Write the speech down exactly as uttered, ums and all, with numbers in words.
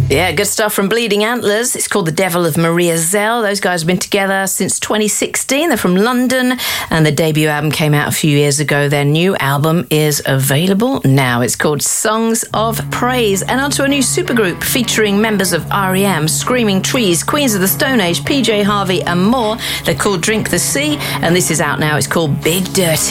Yeah, good stuff from Bleeding Antlers. It's called The Devil of Maria Zell. Those guys have been together since twenty sixteen. They're from London, and the debut album came out a few years ago. Their new album is available now. It's called Songs of Praise. And onto a new supergroup featuring members of R E M, Screaming Trees, Queens of the Stone Age, P J Harvey, and more. They're called Drink the Sea, and this is out now. It's called Big Dirty.